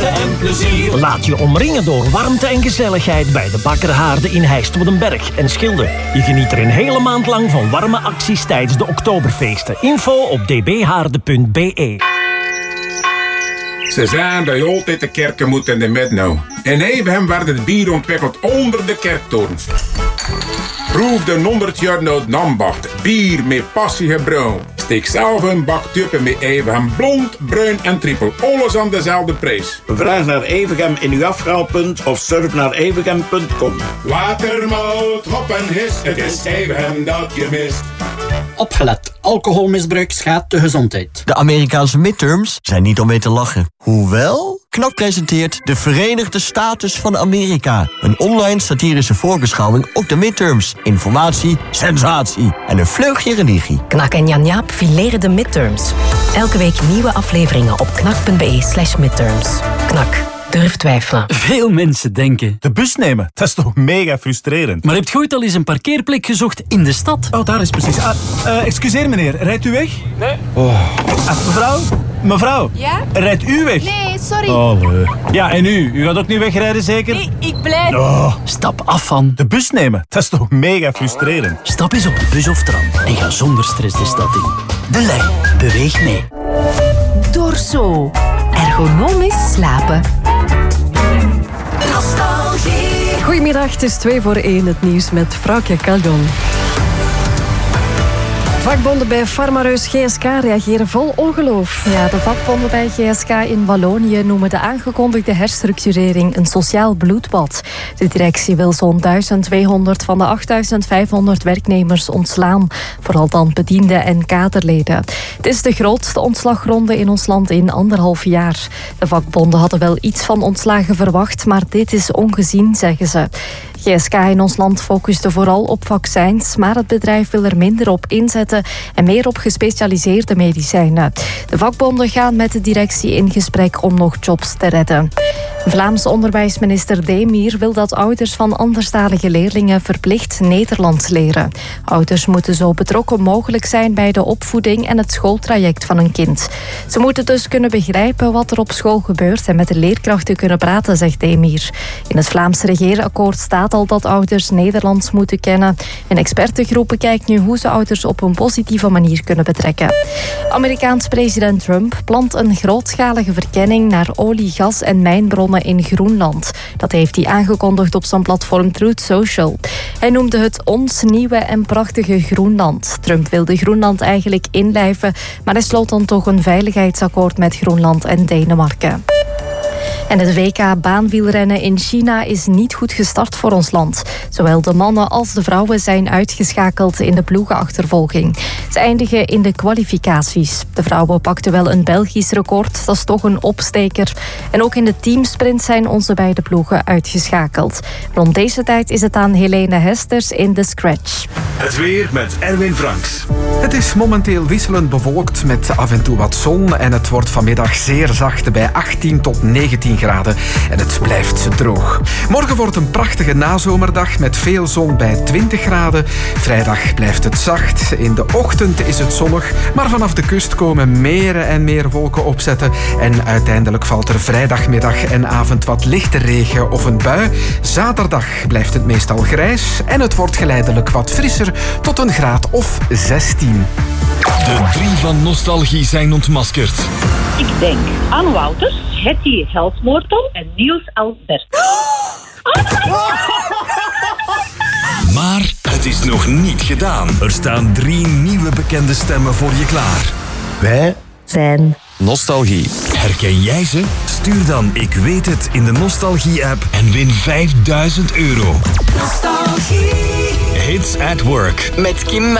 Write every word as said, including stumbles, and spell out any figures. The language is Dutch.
warmte en plezier. Laat je omringen door warmte en gezelligheid bij de Bakkerhaarden in Heist-Woedenberg en Schilde. Je geniet er een hele maand lang van warme acties tijdens de Oktoberfeesten. Info op d b haarden punt b e. Ze zeiden dat je altijd de kerken moet in de midden. In Evenhem werd het bier ontwikkeld onder de kerktoren. Proef de honderd jaar oud Nambacht. Bier met passie gebrouwen. Steek zelf een bak tuppen met Evenhem. Blond, bruin en trippel. Alles aan dezelfde prijs. Vraag naar Evenhem in uw afhaalpunt of surf naar evenhem punt com. Watermout, hop en his. Het is Evenhem dat je mist. Opgelet. Alcoholmisbruik schaadt de gezondheid. De Amerikaanse midterms zijn niet om mee te lachen. Hoewel, Knap presenteert de Verenigde Staten van Amerika. Een online satirische voorbeschouwing op de midterms. Informatie, sensatie en een vleugje religie. Knak en Jan Jaap fileren de midterms. Elke week nieuwe afleveringen op knak.be slash midterms. Knak. Durf twijfelen. Veel mensen denken... De bus nemen, dat is toch mega frustrerend. Maar heb je ooit al eens een parkeerplek gezocht in de stad? Oh, daar is precies. Ah, uh, excuseer meneer, rijdt u weg? Nee. Oh. Ah, mevrouw? Mevrouw? Ja? Rijdt u weg? Nee, sorry. Oh, nee. Ja, en u? U gaat ook niet wegrijden, zeker? Nee, ik blijf. Oh. Stap af van... De bus nemen, dat is toch mega frustrerend. Stap eens op de bus of tram en ga zonder stress de stad in. De lijn. Beweeg mee. Dorso. Ergonomisch slapen. Nostalgie. Goedemiddag, het is twee voor één. Het nieuws met Frauke Caljon. Vakbonden bij farmareus G S K reageren vol ongeloof. Ja, de vakbonden bij G S K in Wallonië noemen de aangekondigde herstructurering een sociaal bloedbad. De directie wil zo'n duizend tweehonderd van de achtduizend vijfhonderd werknemers ontslaan. Vooral dan bedienden en kaderleden. Het is de grootste ontslagronde in ons land in anderhalf jaar. De vakbonden hadden wel iets van ontslagen verwacht, maar dit is ongezien, zeggen ze. G S K in ons land focuste vooral op vaccins, maar het bedrijf wil er minder op inzetten en meer op gespecialiseerde medicijnen. De vakbonden gaan met de directie in gesprek om nog jobs te redden. Vlaamse onderwijsminister Demir wil dat ouders van anderstalige leerlingen verplicht Nederlands leren. Ouders moeten zo betrokken mogelijk zijn bij de opvoeding en het schooltraject van een kind. Ze moeten dus kunnen begrijpen wat er op school gebeurt en met de leerkrachten kunnen praten, zegt Demir. In het Vlaamse regeerakkoord staat al dat ouders Nederlands moeten kennen. Een expertengroep bekijkt nu hoe ze ouders op een positieve manier kunnen betrekken. Amerikaans president Trump plant een grootschalige verkenning naar olie, gas en mijnbronnen in Groenland. Dat heeft hij aangekondigd op zijn platform Truth Social. Hij noemde het ons nieuwe en prachtige Groenland. Trump wilde Groenland eigenlijk inlijven, maar hij sloot dan toch een veiligheidsakkoord met Groenland en Denemarken. En het W K baanwielrennen in China is niet goed gestart voor ons land. Zowel de mannen als de vrouwen zijn uitgeschakeld in de ploegenachtervolging. Ze eindigen in de kwalificaties. De vrouwen pakten wel een Belgisch record, dat is toch een opsteker. En ook in de teamsprint zijn onze beide ploegen uitgeschakeld. Rond deze tijd is het aan Helene Hesters in de scratch. Het weer met Erwin Franks. Het is momenteel wisselend bewolkt met af en toe wat zon en het wordt vanmiddag zeer zacht bij achttien tot negentien graden en het blijft droog. Morgen wordt een prachtige nazomerdag met veel zon bij twintig graden. Vrijdag blijft het zacht. In de ochtend is het zonnig, maar vanaf de kust komen meer en meer wolken opzetten en uiteindelijk valt er vrijdagmiddag en avond wat lichte regen of een bui. Zaterdag blijft het meestal grijs en het wordt geleidelijk wat frisser tot een graad of zestien. De drie van Nostalgie zijn ontmaskerd. Ik denk aan Wouters, Hetty Helsmoortel en Niels Albert. Maar het is nog niet gedaan. Er staan drie nieuwe bekende stemmen voor je klaar. Wij zijn Nostalgie. Herken jij ze? Stuur dan Ik Weet Het in de Nostalgie-app en win vijfduizend euro. Nostalgie. Hits at Work. Met Kim